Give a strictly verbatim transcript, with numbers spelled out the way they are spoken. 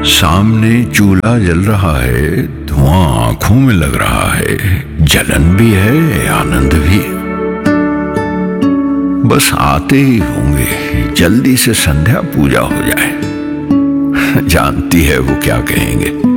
सामने चूल्हा जल रहा है, धुआं आंखों में लग रहा है, जलन भी है आनंद भी। बस आते ही होंगे, जल्दी से संध्या पूजा हो जाए। जानती है वो क्या कहेंगे।